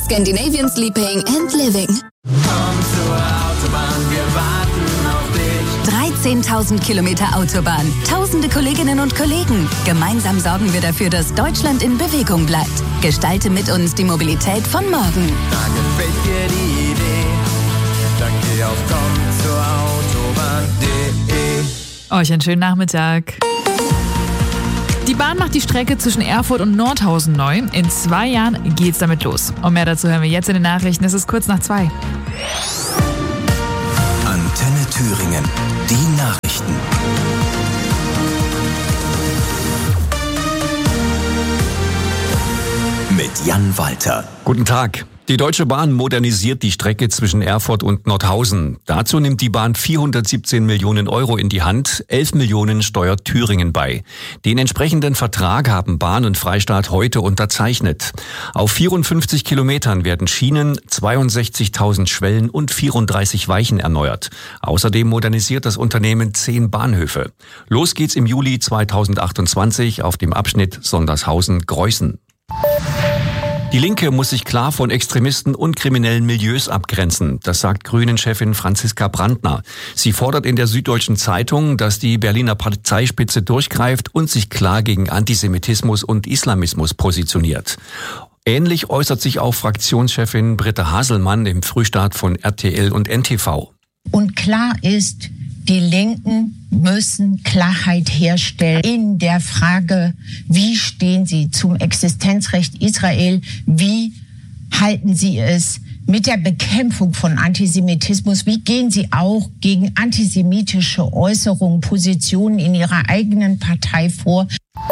Scandinavian Sleeping and Living. Komm zur Autobahn, wir warten auf dich. 13.000 Kilometer Autobahn, tausende Kolleginnen und Kollegen. Gemeinsam sorgen wir dafür, dass Deutschland in Bewegung bleibt. Gestalte mit uns die Mobilität von morgen. Da gefällt dir die Idee, dann geh auf kommzurautobahn.de. Euch einen schönen Nachmittag. Die Bahn macht die Strecke zwischen Erfurt und Nordhausen neu. In 2 Jahren geht's damit los. Und mehr dazu hören wir jetzt in den Nachrichten. Es ist kurz nach 2. Antenne Thüringen. Die Nachrichten. Mit Jan Walter. Guten Tag. Die Deutsche Bahn modernisiert die Strecke zwischen Erfurt und Nordhausen. Dazu nimmt die Bahn 417 Millionen Euro in die Hand, 11 Millionen steuert Thüringen bei. Den entsprechenden Vertrag haben Bahn und Freistaat heute unterzeichnet. Auf 54 Kilometern werden Schienen, 62.000 Schwellen und 34 Weichen erneuert. Außerdem modernisiert das Unternehmen 10 Bahnhöfe. Los geht's im Juli 2028 auf dem Abschnitt Sondershausen-Greußen. Die Linke muss sich klar von Extremisten und kriminellen Milieus abgrenzen. Das sagt Grünen-Chefin Franziska Brandner. Sie fordert in der Süddeutschen Zeitung, dass die Berliner Parteispitze durchgreift und sich klar gegen Antisemitismus und Islamismus positioniert. Ähnlich äußert sich auch Fraktionschefin Britta Haselmann im Frühstart von RTL und NTV. Und klar ist, die Linken müssen Klarheit herstellen in der Frage, wie stehen sie zum Existenzrecht Israel, wie halten sie es mit der Bekämpfung von Antisemitismus, wie gehen sie auch gegen antisemitische Äußerungen, Positionen in ihrer eigenen Partei vor.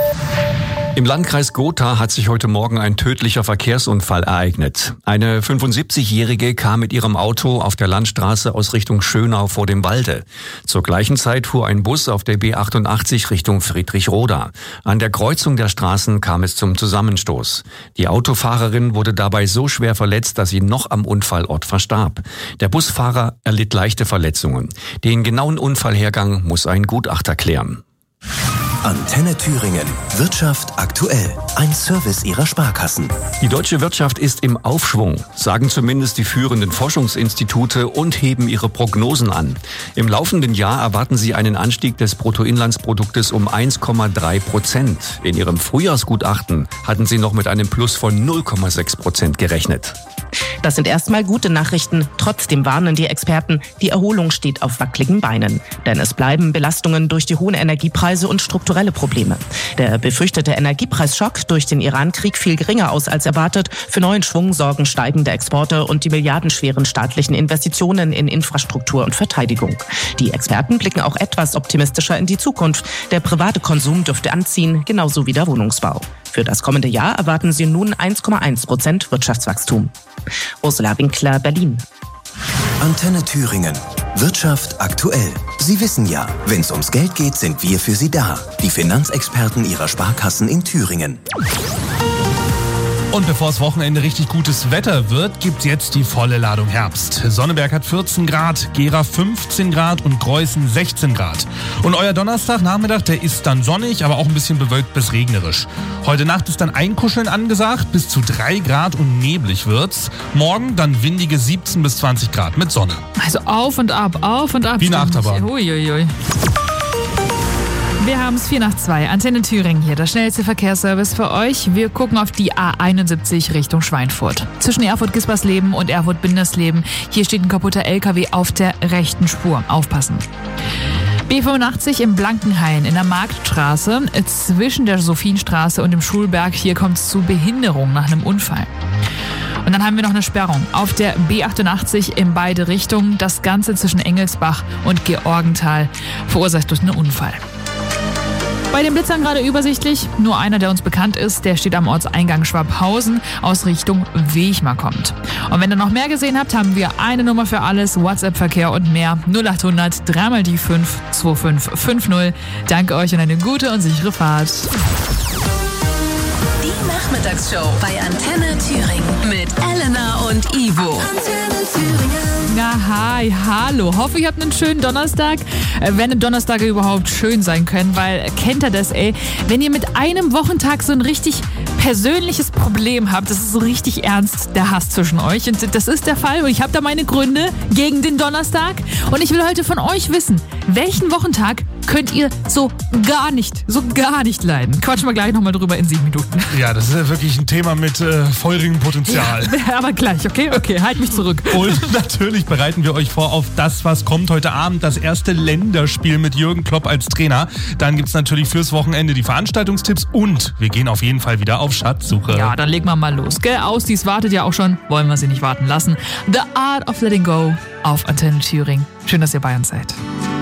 Im Landkreis Gotha hat sich heute Morgen ein tödlicher Verkehrsunfall ereignet. Eine 75-Jährige kam mit ihrem Auto auf der Landstraße aus Richtung Schönau vor dem Walde. Zur gleichen Zeit fuhr ein Bus auf der B88 Richtung Friedrichroda. An der Kreuzung der Straßen kam es zum Zusammenstoß. Die Autofahrerin wurde dabei so schwer verletzt, dass sie noch am Unfallort verstarb. Der Busfahrer erlitt leichte Verletzungen. Den genauen Unfallhergang muss ein Gutachter klären. Antenne Thüringen. Wirtschaft aktuell. Ein Service ihrer Sparkassen. Die deutsche Wirtschaft ist im Aufschwung, sagen zumindest die führenden Forschungsinstitute und heben ihre Prognosen an. Im laufenden Jahr erwarten sie einen Anstieg des Bruttoinlandsproduktes um 1,3%. In ihrem Frühjahrsgutachten hatten sie noch mit einem Plus von 0,6% gerechnet. Das sind erstmal gute Nachrichten. Trotzdem warnen die Experten, die Erholung steht auf wackeligen Beinen. Denn es bleiben Belastungen durch die hohen Energiepreise und strukturelle Probleme. Der befürchtete Energiepreisschock durch den Iran-Krieg fiel geringer aus als erwartet. Für neuen Schwung sorgen steigende Exporte und die milliardenschweren staatlichen Investitionen in Infrastruktur und Verteidigung. Die Experten blicken auch etwas optimistischer in die Zukunft. Der private Konsum dürfte anziehen, genauso wie der Wohnungsbau. Für das kommende Jahr erwarten sie nun 1,1% Wirtschaftswachstum. Ursula Winkler, Berlin. Antenne Thüringen. Wirtschaft aktuell. Sie wissen ja, wenn es ums Geld geht, sind wir für Sie da. Die Finanzexperten Ihrer Sparkassen in Thüringen. Und bevor es Wochenende richtig gutes Wetter wird, gibt's jetzt die volle Ladung Herbst. Sonneberg hat 14 Grad, Gera 15 Grad und Greußen 16 Grad. Und euer Donnerstagnachmittag, der ist dann sonnig, aber auch ein bisschen bewölkt bis regnerisch. Heute Nacht ist dann Einkuscheln angesagt, bis zu 3 Grad und neblig wird's. Morgen dann windige 17 bis 20 Grad mit Sonne. Also auf und ab. Wie eine Achterbahn. Uiuiui. Wir haben es 1:04. Antenne Thüringen hier, der schnellste Verkehrsservice für euch. Wir gucken auf die A71 Richtung Schweinfurt. Zwischen Erfurt-Gispersleben und Erfurt-Bindersleben. Hier steht ein kaputter LKW auf der rechten Spur. Aufpassen. B85 im Blankenhain in der Marktstraße zwischen der Sophienstraße und dem Schulberg. Hier kommt es zu Behinderung nach einem Unfall. Und dann haben wir noch eine Sperrung auf der B88 in beide Richtungen. Das Ganze zwischen Engelsbach und Georgenthal verursacht durch einen Unfall. Bei den Blitzern gerade übersichtlich, nur einer, der uns bekannt ist, der steht am Ortseingang Schwabhausen aus Richtung Wechmar kommt. Und wenn ihr noch mehr gesehen habt, haben wir eine Nummer für alles, WhatsApp-Verkehr und mehr, 0800 3 die 5 2550. Danke euch und eine gute und sichere Fahrt. Die Nachmittagsshow bei Antenne Thüringen mit Elena und Ivo. Antenne Thüringen. Na, hi, hallo. Hoffe, ihr habt einen schönen Donnerstag. Wenn Donnerstage überhaupt schön sein können, weil kennt ihr das, ey? Wenn ihr mit einem Wochentag so einen richtig persönliches Problem habt, das ist so richtig ernst, der Hass zwischen euch. Und das ist der Fall. Und ich habe da meine Gründe gegen den Donnerstag. Und ich will heute von euch wissen, welchen Wochentag könnt ihr so gar nicht leiden? Quatschen wir gleich nochmal drüber in 7 Minuten. Ja, das ist ja wirklich ein Thema mit feurigem Potenzial. Ja, aber gleich, okay? Okay, halt mich zurück. Und natürlich bereiten wir euch vor auf das, was kommt heute Abend. Das erste Länderspiel mit Jürgen Klopp als Trainer. Dann gibt's natürlich fürs Wochenende die Veranstaltungstipps und wir gehen auf jeden Fall wieder auf Schatzsuche. Ja, dann legen wir mal los. Gell, Ausdies wartet ja auch schon. Wollen wir sie nicht warten lassen. The Art of Letting Go auf Antenne Thüringen. Schön, dass ihr bei uns seid.